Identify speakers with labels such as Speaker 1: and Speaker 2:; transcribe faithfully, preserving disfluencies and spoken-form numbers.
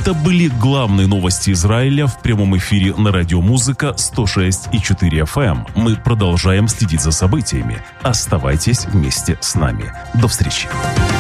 Speaker 1: Это были главные новости Израиля в прямом эфире на Радио Музыка сто шесть и четыре эф эм. Мы продолжаем следить за событиями. Оставайтесь вместе с нами. До встречи.